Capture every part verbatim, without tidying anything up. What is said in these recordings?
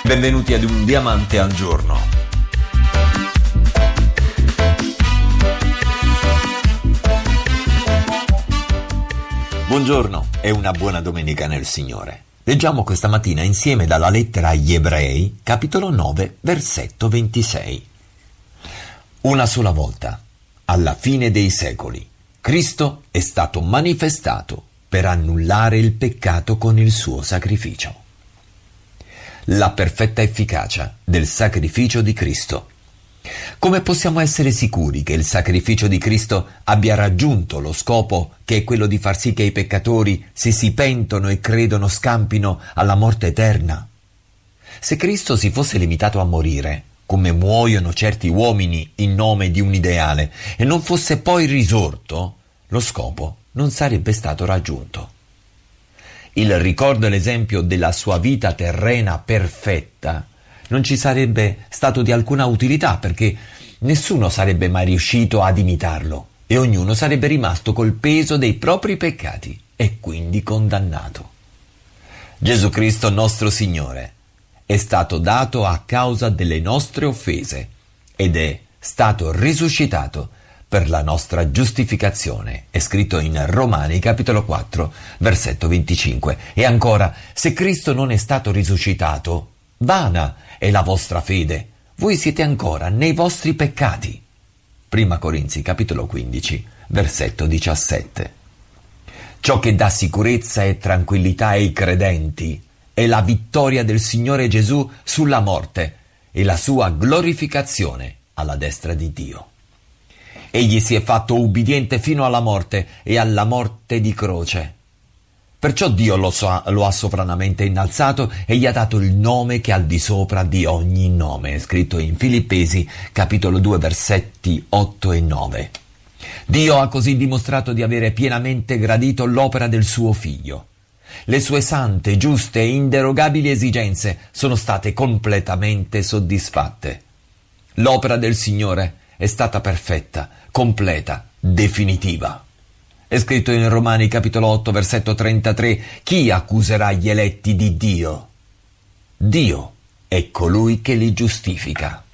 Benvenuti ad Un Diamante al Giorno. Buongiorno e una buona domenica nel Signore. Leggiamo questa mattina insieme dalla lettera agli Ebrei, capitolo nove, versetto ventisei. Una sola volta, alla fine dei secoli, Cristo è stato manifestato per annullare il peccato con il suo sacrificio. La perfetta efficacia del sacrificio di Cristo. Come possiamo essere sicuri che il sacrificio di Cristo abbia raggiunto lo scopo, che è quello di far sì che i peccatori, se si pentono e credono, scampino alla morte eterna? Se Cristo si fosse limitato a morire, come muoiono certi uomini in nome di un ideale, e non fosse poi risorto, lo scopo non sarebbe stato raggiunto. Il ricordo e l'esempio della sua vita terrena perfetta non ci sarebbe stato di alcuna utilità, perché nessuno sarebbe mai riuscito ad imitarlo e ognuno sarebbe rimasto col peso dei propri peccati e quindi condannato. Gesù Cristo nostro Signore è stato dato a causa delle nostre offese ed è stato risuscitato per la nostra giustificazione. È scritto in Romani capitolo quattro, versetto venticinque. E ancora, se Cristo non è stato risuscitato, vana è la vostra fede, voi siete ancora nei vostri peccati. Prima Corinzi capitolo quindici, versetto diciassette. Ciò che dà sicurezza e tranquillità ai credenti è la vittoria del Signore Gesù sulla morte e la sua glorificazione alla destra di Dio. Egli si è fatto ubbidiente fino alla morte e alla morte di croce. Perciò Dio lo, so, lo ha sovranamente innalzato e gli ha dato il nome che è al di sopra di ogni nome. È scritto in Filippesi capitolo due versetti otto e nove. Dio ha così dimostrato di avere pienamente gradito l'opera del suo Figlio. Le sue sante, giuste e inderogabili esigenze sono state completamente soddisfatte. L'opera del Signore è stata perfetta, completa, definitiva. È scritto in Romani capitolo otto versetto trentatré: chi accuserà gli eletti di Dio? Dio è colui che li giustifica.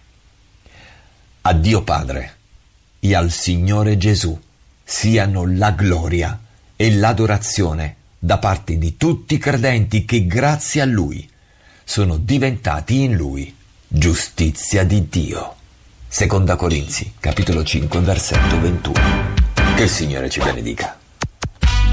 A Dio Padre e al Signore Gesù siano la gloria e l'adorazione da parte di tutti i credenti che grazie a Lui sono diventati in Lui giustizia di Dio. Seconda Corinzi capitolo cinque versetto ventuno. Che il Signore ci benedica.